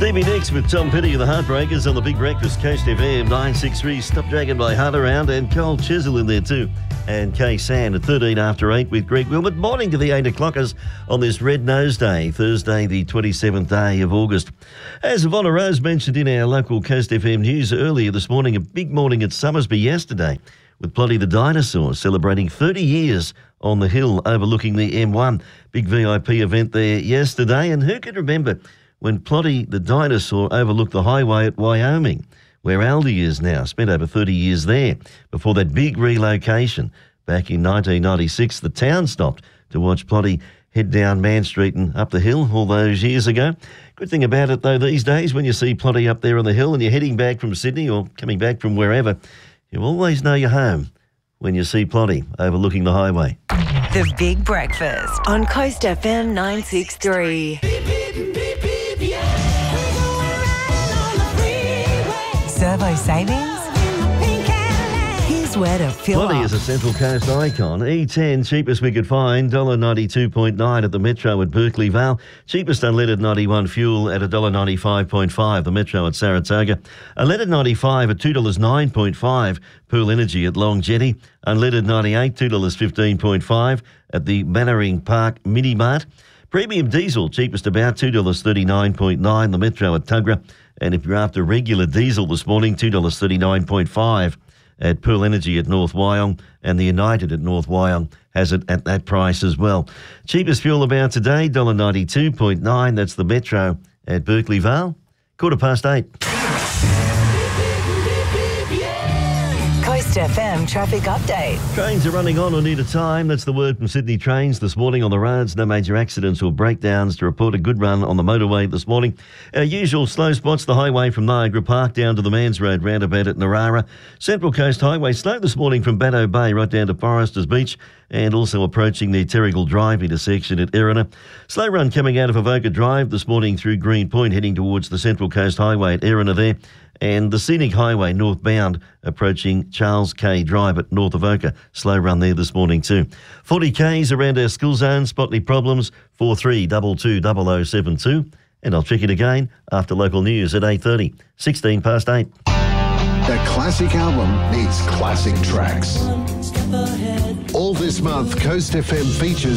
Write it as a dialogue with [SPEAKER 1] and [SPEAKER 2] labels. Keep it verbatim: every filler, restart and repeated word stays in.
[SPEAKER 1] Stevie Nicks with Tom Petty and the Heartbreakers on the Big Breakfast, Coast F M nine sixty-three. Stop Dragging by Hunt Around, and Cole Chisel in there too. And Kay Sand at thirteen after eight with Greg Wilmot. Morning to the eight o'clockers on this Red Nose Day, Thursday the twenty-seventh day of August. As Ivonna Rose mentioned in our local Coast F M news earlier this morning, a big morning at Summersby yesterday with Plotty the Dinosaur celebrating thirty years on the hill overlooking the M one. Big V I P event there yesterday, and who can remember when Plotty the Dinosaur overlooked the highway at Wyoming, where Aldi is now. Spent over thirty years there before that big relocation. Back in nineteen ninety-six, the town stopped to watch Plotty head down Man Street and up the hill all those years ago. Good thing about it, though, these days, when you see Plotty up there on the hill and you're heading back from Sydney or coming back from wherever, you always know you're home when you see Plotty overlooking the highway.
[SPEAKER 2] The Big Breakfast on Coast F M nine sixty-three. Servo savings? Here's where to fill
[SPEAKER 1] Plotty
[SPEAKER 2] up.
[SPEAKER 1] is a Central Coast icon. E ten, cheapest we could find, one dollar ninety-two point nine at the Metro at Berkeley Vale. Cheapest unleaded ninety-one fuel at one dollar ninety-five point five, the Metro at Saratoga. Unleaded ninety-five at two dollars nine point five, Pool Energy at Long Jetty. Unleaded ninety-eight, two dollars fifteen point five at the Mannering Park Mini Mart. Premium diesel, cheapest about two dollars thirty-nine point nine, the Metro at Tuggerah. And if you're after regular diesel this morning, two dollars thirty-nine point five at Pool Energy at North Wyong, and the United at North Wyong has it at that price as well. Cheapest fuel about today, one dollar ninety-two point nine, that's the Metro at Berkeley Vale. Quarter past eight.
[SPEAKER 2] Coast F M traffic update.
[SPEAKER 1] Trains are running on or near to time. That's the word from Sydney Trains this morning on the roads. No major accidents or breakdowns to report. A good run on the motorway this morning. Our usual slow spots, the highway from Niagara Park down to the Mans Road roundabout at Narara. Central Coast Highway slow this morning from Baddo Bay right down to Foresters Beach, and also approaching the Terrigal Drive intersection at Erina. Slow run coming out of Avoca Drive this morning through Green Point, heading towards the Central Coast Highway at Erina there. And the Scenic Highway northbound approaching Charles K Drive at North Avoca. Slow run there this morning too. forty Ks around our school zone. Spot any problems, four three two two zero zero seven two. And I'll check it again after local news at eight thirty, sixteen past eight.
[SPEAKER 3] The classic album needs classic tracks. All this month, Coast F M features